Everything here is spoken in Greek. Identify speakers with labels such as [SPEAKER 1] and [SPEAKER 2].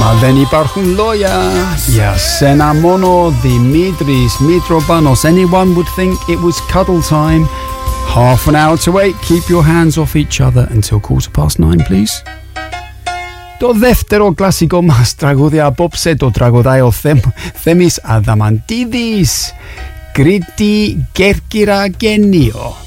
[SPEAKER 1] Μα δεν υπάρχουν λόγια. Για σένα μόνο, Δημήτρης Μητροπάνος. Anyone would think it was cuddle time. Half an hour to wait. Keep your hands off each other until 9:15, please. Το δεύτερο κλασικό μας τραγούδι απόψε το τραγουδάει ο Θέμης Αδαμαντίδης. Κρήτη, Κέρκυρα και Νίο.